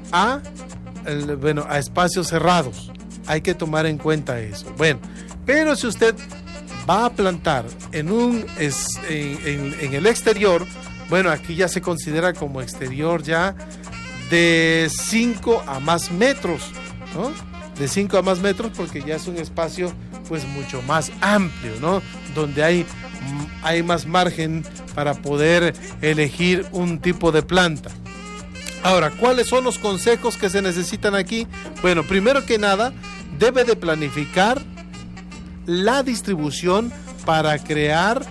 a espacios cerrados. Hay que tomar en cuenta eso. Bueno, pero si usted va a plantar en el exterior, bueno, aquí ya se considera como exterior ya de 5 a más metros, ¿no? De 5 a más metros, porque ya es un espacio pues mucho más amplio, ¿no? Donde hay más margen para poder elegir un tipo de planta. Ahora, ¿cuáles son los consejos que se necesitan aquí? Bueno, primero que nada, debe de planificar la distribución para crear,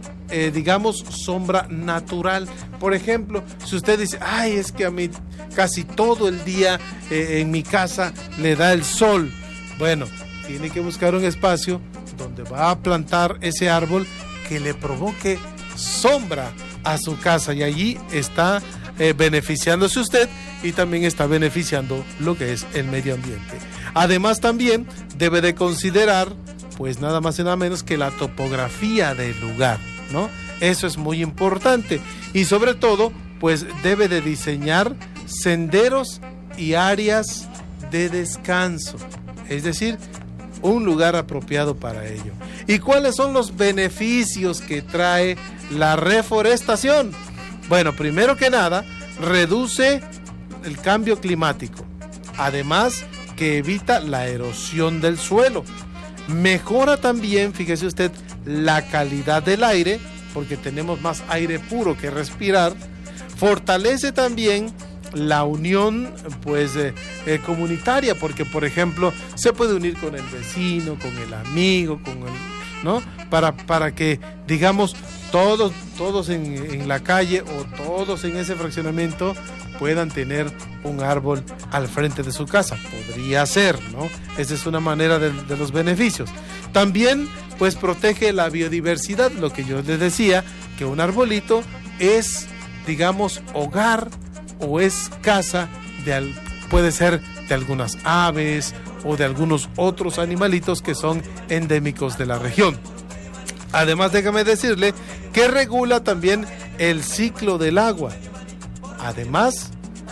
sombra natural. Por ejemplo, si usted dice, ay, es que a mí casi todo el día en mi casa le da el sol. Bueno, tiene que buscar un espacio donde va a plantar ese árbol que le provoque sombra a su casa, y allí está beneficiándose usted y también está beneficiando lo que es el medio ambiente. Además, también debe de considerar pues nada más y nada menos que la topografía del lugar, ¿no? Eso es muy importante, y sobre todo pues debe de diseñar senderos y áreas de descanso, es decir, un lugar apropiado para ello. ¿Y cuáles son los beneficios que trae la reforestación? Bueno, primero que nada, reduce el cambio climático, además que evita la erosión del suelo. Mejora también, fíjese usted, la calidad del aire, porque tenemos más aire puro que respirar. Fortalece también la unión comunitaria, porque por ejemplo se puede unir con el vecino, con el amigo, ¿no? Para que digamos todos en la calle o todos en ese fraccionamiento puedan tener un árbol al frente de su casa. Podría ser, ¿no? Esa es una manera de los beneficios. También pues protege la biodiversidad, lo que yo les decía, que un arbolito es, digamos, hogar o es casa puede ser de algunas aves o de algunos otros animalitos que son endémicos de la región. Además, déjame decirle que regula también el ciclo del agua. Además,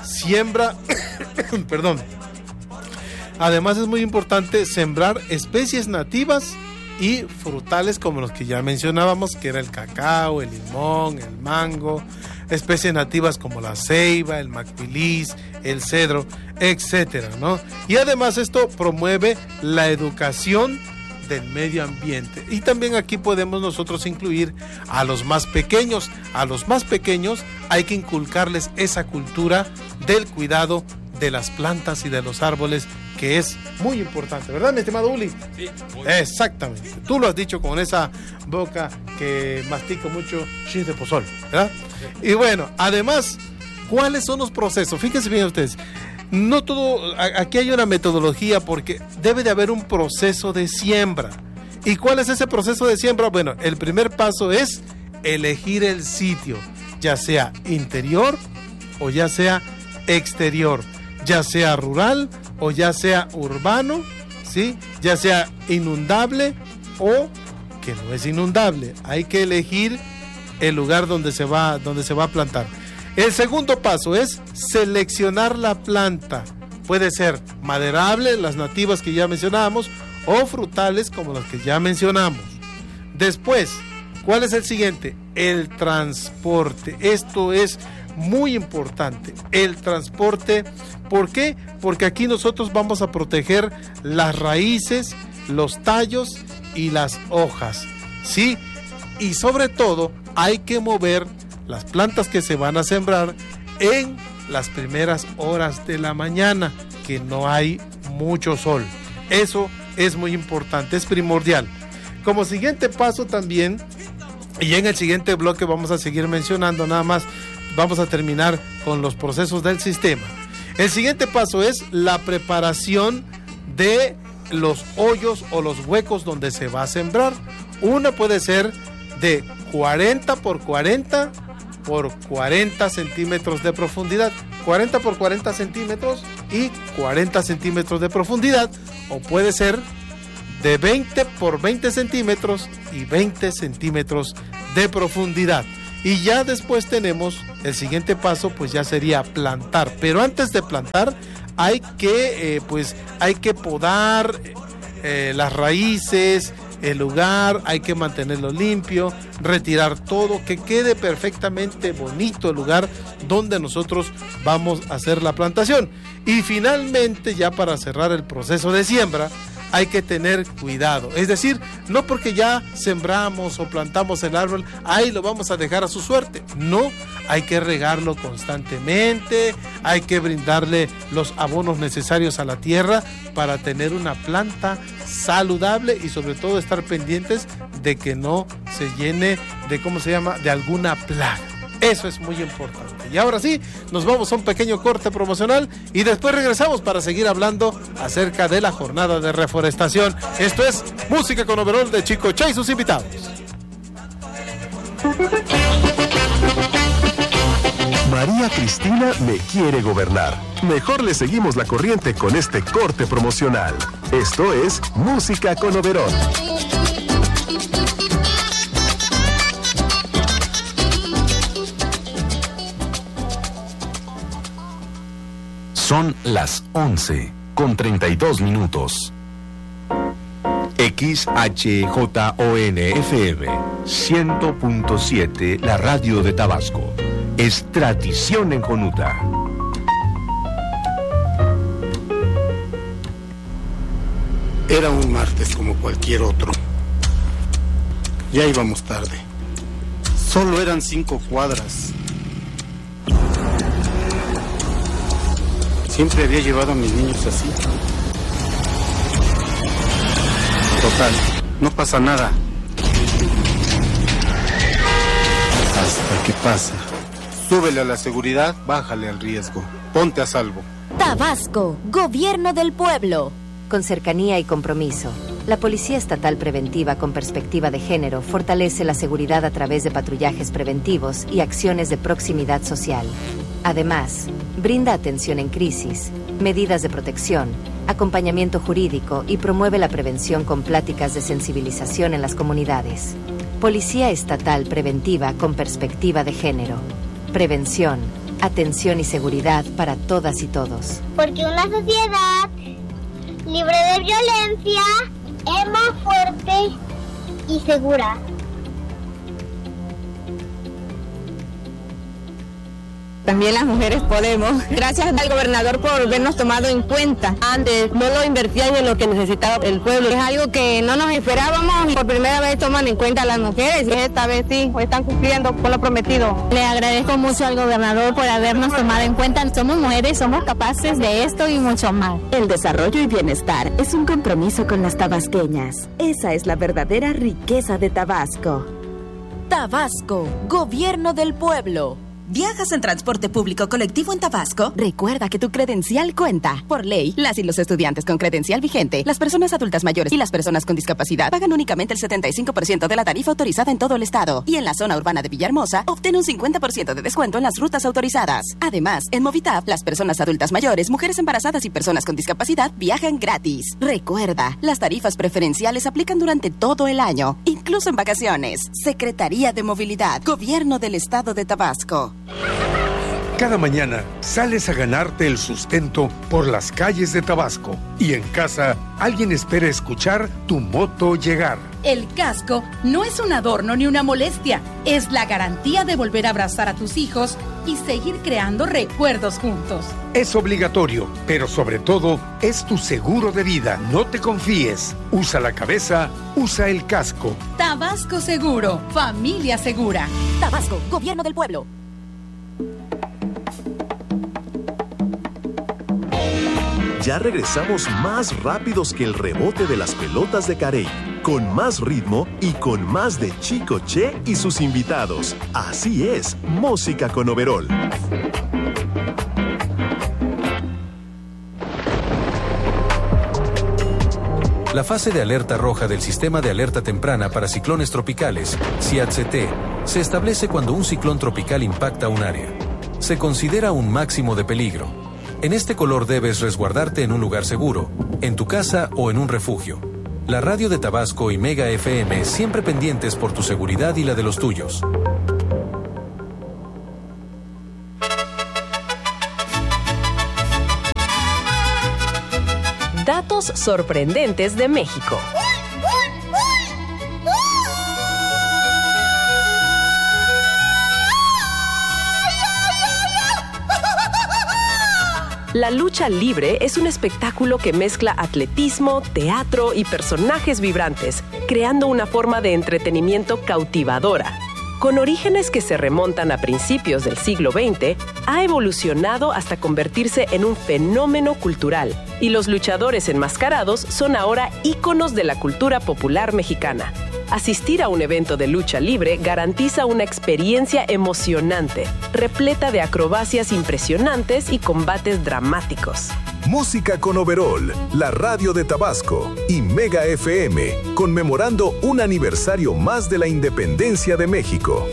Además, es muy importante sembrar especies nativas y frutales como los que ya mencionábamos, que era el cacao, el limón, el mango, especies nativas como la ceiba, el macuilis, el cedro, etcétera, ¿no? Y además esto promueve la educación del medio ambiente. Y también aquí podemos nosotros incluir a los más pequeños. A los más pequeños hay que inculcarles esa cultura del cuidado de las plantas y de los árboles, que es muy importante, ¿verdad, mi estimado Uli? Sí. Exactamente. Tú lo has dicho con esa boca que mastica mucho chis de pozol, ¿verdad? Sí. Y bueno, además, ¿cuáles son los procesos? Fíjense bien ustedes. No todo, aquí hay una metodología, porque debe de haber un proceso de siembra. ¿Y cuál es ese proceso de siembra? Bueno, el primer paso es elegir el sitio, ya sea interior o ya sea exterior, ya sea rural o ya sea urbano, ¿sí? Ya sea inundable o que no es inundable. Hay que elegir el lugar donde se va a plantar. El segundo paso es seleccionar la planta. Puede ser maderable, las nativas que ya mencionábamos, o frutales como las que ya mencionamos. Después, ¿cuál es el siguiente? El transporte. Esto es muy importante. El transporte, ¿por qué? Porque aquí nosotros vamos a proteger las raíces, los tallos y las hojas, ¿sí? Y sobre todo, hay que mover las plantas que se van a sembrar en las primeras horas de la mañana, que no hay mucho sol. Eso es muy importante, es primordial. Como siguiente paso también, y en el siguiente bloque vamos a seguir mencionando, nada más vamos a terminar con los procesos del sistema. El siguiente paso es la preparación de los hoyos o los huecos donde se va a sembrar. Una puede ser de 40 por 40 por 40 centímetros de profundidad, 40 por 40 centímetros y 40 centímetros de profundidad, o puede ser de 20 por 20 centímetros y 20 centímetros de profundidad. Y ya después tenemos el siguiente paso, pues ya sería plantar. Pero antes de plantar hay que podar las raíces, el lugar, hay que mantenerlo limpio, retirar todo, que quede perfectamente bonito el lugar donde nosotros vamos a hacer la plantación. Y finalmente, ya para cerrar el proceso de siembra, hay que tener cuidado. Es decir, no porque ya sembramos o plantamos el árbol, ahí lo vamos a dejar a su suerte. No, hay que regarlo constantemente, hay que brindarle los abonos necesarios a la tierra para tener una planta saludable y sobre todo estar pendientes de que no se llene de alguna plaga. Eso es muy importante. Y ahora sí, nos vamos a un pequeño corte promocional y después regresamos para seguir hablando acerca de la jornada de reforestación. Esto es Música con Overol de Chicoche y sus invitados. María Cristina me quiere gobernar. Mejor le seguimos la corriente con este corte promocional. Esto es Música con Overol. Son las 11:32. XHJON-FM 100.7, la radio de Tabasco. Es tradición en Jonuta. Era un martes como cualquier otro. Ya íbamos tarde. Solo eran 5 cuadras. Siempre había llevado a mis niños así. Total, no pasa nada. Hasta que pasa. Súbele a la seguridad, bájale al riesgo. Ponte a salvo. Tabasco, Gobierno del Pueblo. Con cercanía y compromiso, la Policía Estatal Preventiva con Perspectiva de Género fortalece la seguridad a través de patrullajes preventivos y acciones de proximidad social. Además, brinda atención en crisis, medidas de protección, acompañamiento jurídico y promueve la prevención con pláticas de sensibilización en las comunidades. Policía Estatal Preventiva con Perspectiva de Género. Prevención, atención y seguridad para todas y todos. Porque una sociedad libre de violencia es más fuerte y segura. También las mujeres podemos. Gracias al gobernador por vernos tomado en cuenta. Antes no lo invertían en lo que necesitaba el pueblo. Es algo que no nos esperábamos y por primera vez toman en cuenta a las mujeres. Y esta vez sí, están cumpliendo con lo prometido. Le agradezco mucho al gobernador por habernos tomado en cuenta. Somos mujeres, somos capaces de esto y mucho más. El desarrollo y bienestar es un compromiso con las tabasqueñas. Esa es la verdadera riqueza de Tabasco. Tabasco, Gobierno del Pueblo. ¿Viajas en transporte público colectivo en Tabasco? Recuerda que tu credencial cuenta. Por ley, las y los estudiantes con credencial vigente, las personas adultas mayores y las personas con discapacidad pagan únicamente el 75% de la tarifa autorizada en todo el estado. Y en la zona urbana de Villahermosa, obtén un 50% de descuento en las rutas autorizadas. Además, en Movitap, las personas adultas mayores, mujeres embarazadas y personas con discapacidad viajan gratis. Recuerda, las tarifas preferenciales aplican durante todo el año, incluso en vacaciones. Secretaría de Movilidad, Gobierno del Estado de Tabasco. Cada mañana sales a ganarte el sustento por las calles de Tabasco y en casa alguien espera escuchar tu moto llegar. El casco no es un adorno ni una molestia, es la garantía de volver a abrazar a tus hijos y seguir creando recuerdos juntos. Es obligatorio, pero sobre todo es tu seguro de vida. No te confíes. Usa la cabeza, usa el casco. Tabasco Seguro, familia segura. Tabasco, Gobierno del Pueblo. Ya regresamos más rápidos que el rebote de las pelotas de Carey, con más ritmo y con más de Chicoche y sus invitados. Así es, Música con Overol. La fase de alerta roja del Sistema de Alerta Temprana para Ciclones Tropicales, CIATCT, se establece cuando un ciclón tropical impacta un área. Se considera un máximo de peligro. En este color debes resguardarte en un lugar seguro, en tu casa o en un refugio. La radio de Tabasco y Mega FM siempre pendientes por tu seguridad y la de los tuyos. Datos sorprendentes de México. La lucha libre es un espectáculo que mezcla atletismo, teatro y personajes vibrantes, creando una forma de entretenimiento cautivadora. Con orígenes que se remontan a principios del siglo XX, ha evolucionado hasta convertirse en un fenómeno cultural, y los luchadores enmascarados son ahora íconos de la cultura popular mexicana. Asistir a un evento de lucha libre garantiza una experiencia emocionante, repleta de acrobacias impresionantes y combates dramáticos. Música con Overol, la radio de Tabasco y Mega FM, conmemorando un aniversario más de la independencia de México.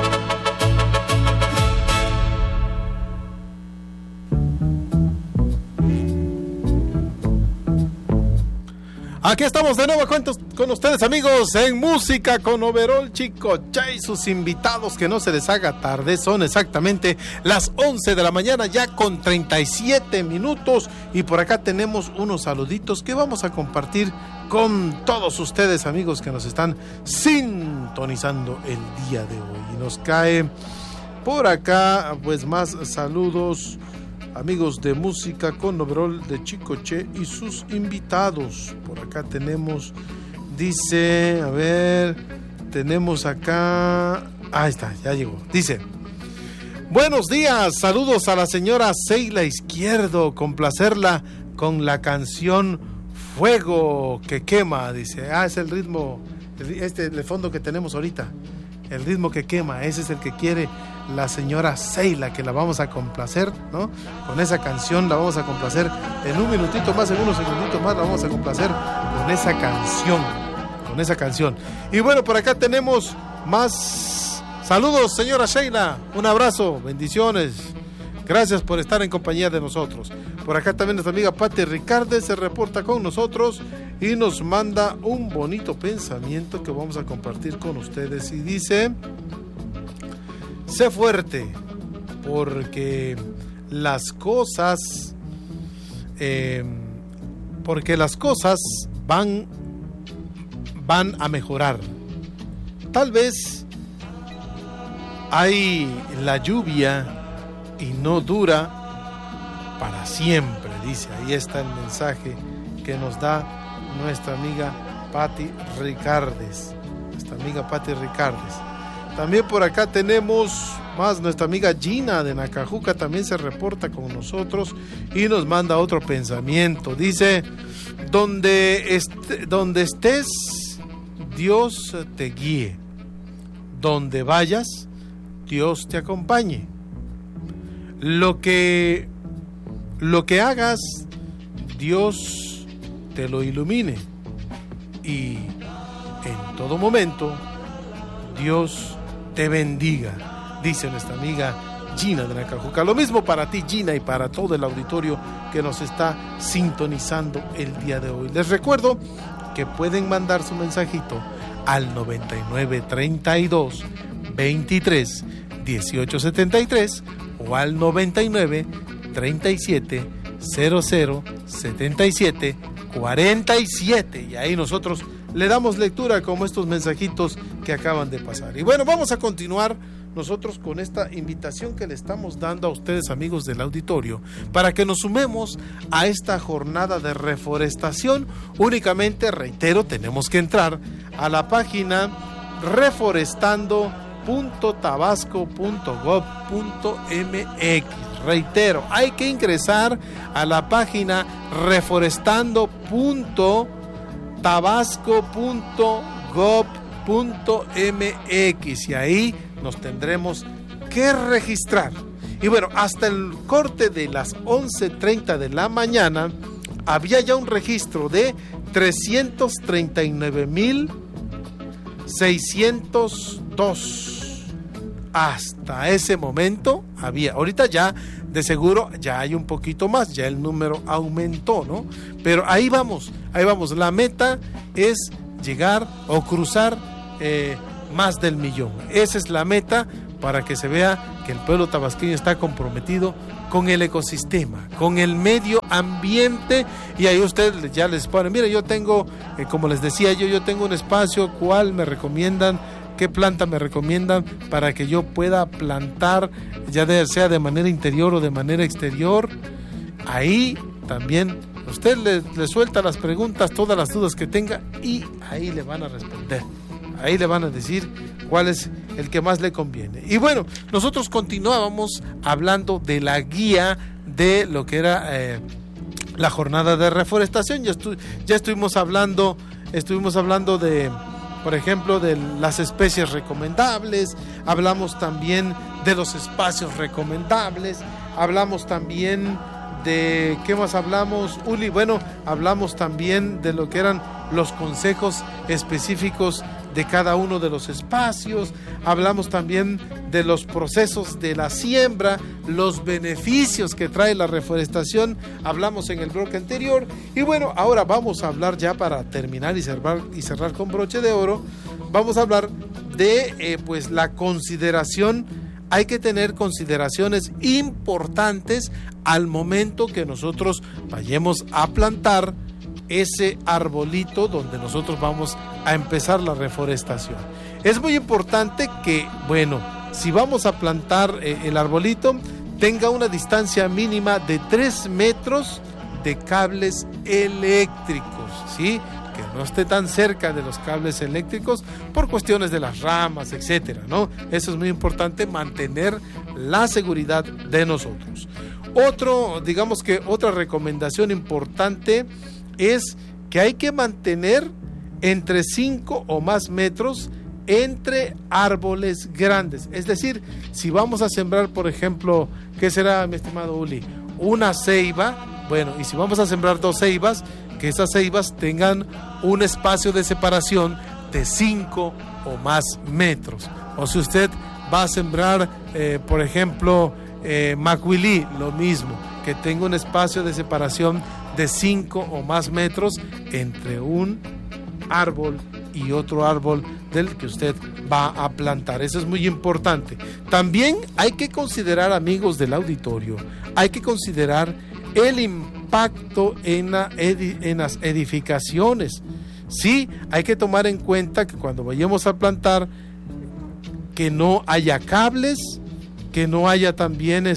Aquí estamos de nuevo con ustedes, amigos, en Música con Overol, Chicoche y sus invitados. Que no se les haga tarde, son exactamente las 11 de la mañana, ya con 37 minutos. Y por acá tenemos unos saluditos que vamos a compartir con todos ustedes, amigos, que nos están sintonizando el día de hoy. Y nos cae por acá, pues, más saludos, amigos de Música con Overol de Chicoche y sus invitados. Por acá tenemos, dice, a ver, tenemos acá, ahí está, ya llegó. Dice: buenos días, saludos a la señora Seila Izquierdo, complacerla con la canción Fuego que Quema. Dice, es el ritmo, el fondo que tenemos ahorita, el ritmo que quema, ese es el que quiere la señora Seila, que la vamos a complacer, ¿no? Con esa canción la vamos a complacer en un minutito más, en unos segunditos más la vamos a complacer con esa canción. Y bueno, por acá tenemos más saludos, señora Seila, un abrazo, bendiciones, gracias por estar en compañía de nosotros. Por acá también nuestra amiga Pati Ricarde se reporta con nosotros y nos manda un bonito pensamiento que vamos a compartir con ustedes, y dice: sé fuerte, porque las cosas van a mejorar. Tal vez hay la lluvia y no dura para siempre, dice. Ahí está el mensaje que nos da nuestra amiga Pati Ricardes. También por acá tenemos más, nuestra amiga Gina de Nacajuca también se reporta con nosotros y nos manda otro pensamiento. Dice: donde estés, Dios te guíe. Donde vayas, Dios te acompañe. Lo que hagas, Dios te lo ilumine. Y en todo momento, Dios te bendiga, dice nuestra amiga Gina de Nacajuca. Lo mismo para ti, Gina, y para todo el auditorio que nos está sintonizando el día de hoy. Les recuerdo que pueden mandar su mensajito al 99 32 23 18 73 o al 99 37 00 77 47, y ahí nosotros le damos lectura como estos mensajitos que acaban de pasar. Y bueno, vamos a continuar nosotros con esta invitación que le estamos dando a ustedes, amigos del auditorio, para que nos sumemos a esta jornada de reforestación. Únicamente, reitero, tenemos que entrar a la página reforestando.tabasco.gov.mx. Reitero, hay que ingresar a la página reforestando.tabasco.gov.mx y ahí nos tendremos que registrar. Y bueno, hasta el corte de las 11:30 de la mañana había ya un registro de 339,602. Hasta ese momento había. Ahorita ya de seguro ya hay un poquito más, ya el número aumentó, ¿no? Pero ahí vamos. La meta es llegar o cruzar más del millón. Esa es la meta para que se vea que el pueblo tabasqueño está comprometido con el ecosistema, con el medio ambiente, y ahí ustedes ya les ponen, mire, yo tengo, como les decía yo tengo un espacio, ¿cuál me recomiendan? ¿Qué planta me recomiendan para que yo pueda plantar, ya sea de manera interior o de manera exterior? Ahí también usted le suelta las preguntas, todas las dudas que tenga, y ahí le van a responder. Ahí le van a decir cuál es el que más le conviene. Y bueno, nosotros continuábamos hablando de la guía de lo que era la jornada de reforestación. Ya estuvimos hablando de, por ejemplo, de las especies recomendables, hablamos también de los espacios recomendables, hablamos también de, ¿qué más hablamos, Uli? Bueno, hablamos también de lo que eran los consejos específicos de cada uno de los espacios, hablamos también de los procesos de la siembra, los beneficios que trae la reforestación, hablamos en el bloque anterior, y bueno, ahora vamos a hablar ya para terminar y cerrar con broche de oro, vamos a hablar de pues la consideración. Hay que tener consideraciones importantes al momento que nosotros vayamos a plantar ese arbolito donde nosotros vamos a empezar la reforestación. Es muy importante que, bueno, si vamos a plantar el arbolito, tenga una distancia mínima de 3 metros de cables eléctricos, ¿sí? Que no esté tan cerca de los cables eléctricos por cuestiones de las ramas, etcétera, ¿no? Eso es muy importante, mantener la seguridad de nosotros. Otra recomendación importante es que hay que mantener entre 5 o más metros entre árboles grandes. Es decir, si vamos a sembrar, por ejemplo, ¿qué será, mi estimado Uli? Una ceiba, bueno, y si vamos a sembrar 2 ceibas, que esas ceibas tengan un espacio de separación de 5 o más metros. O si usted va a sembrar, por ejemplo, macuilí, lo mismo, que tenga un espacio de separación de 5 o más metros entre un árbol y otro árbol del que usted va a plantar. Eso es muy importante. También hay que considerar, amigos del auditorio, hay que considerar el impacto en las edificaciones. Sí, hay que tomar en cuenta que cuando vayamos a plantar, que no haya cables, que no haya también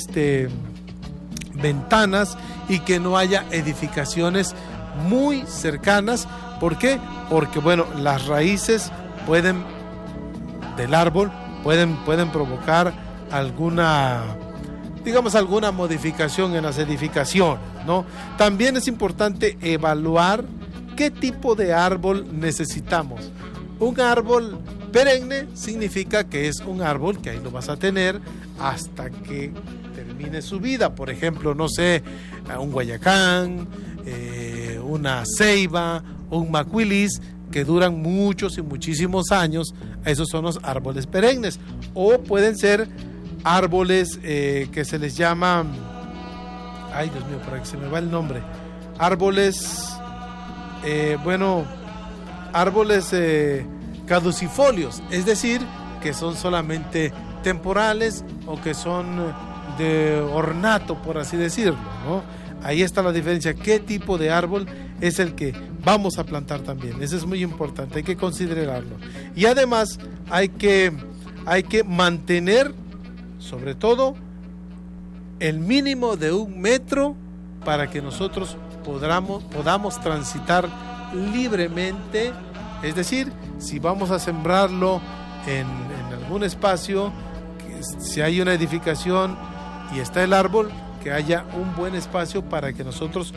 ventanas y que no haya edificaciones muy cercanas. ¿Por qué? Porque, bueno, las raíces del árbol pueden provocar alguna modificación en las edificaciones, ¿no? También es importante evaluar qué tipo de árbol necesitamos. Un árbol perenne significa que es un árbol que ahí lo vas a tener hasta que termine su vida. Por ejemplo, no sé, un guayacán, una ceiba, un macuilis, que duran muchos y muchísimos años. Esos son los árboles perennes. O pueden ser árboles que se les llama, ay Dios mío, por aquí se me va el nombre, árboles caducifolios, es decir, que son solamente temporales o que son de ornato, por así decirlo, ¿no? Ahí está la diferencia, qué tipo de árbol es el que vamos a plantar también. Eso es muy importante, hay que considerarlo. Y además hay que mantener, sobre todo, el mínimo de 1 metro para que nosotros podamos transitar libremente. Es decir, si vamos a sembrarlo en algún espacio, si hay una edificación y está el árbol, que haya un buen espacio para que nosotros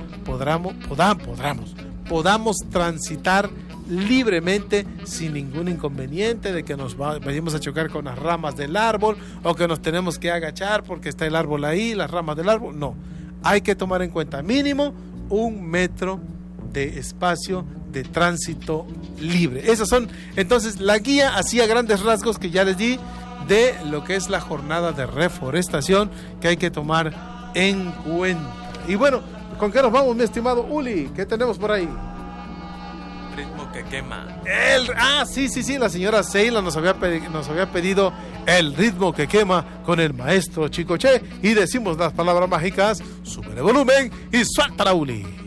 podamos transitar libremente sin ningún inconveniente de que nos vayamos a chocar con las ramas del árbol o que nos tenemos que agachar porque está el árbol ahí, las ramas del árbol. No, hay que tomar en cuenta mínimo 1 metro de espacio de tránsito libre. Esas son entonces la guía así a grandes rasgos que ya les di de lo que es la jornada de reforestación que hay que tomar en cuenta. Y bueno, ¿con qué nos vamos, mi estimado Uli? ¿Qué tenemos por ahí? ritmo que quema. Sí, la señora Seila nos había pedido el ritmo que quema con el maestro Chicoche. Y decimos las palabras mágicas: súbele volumen y suelta la uli.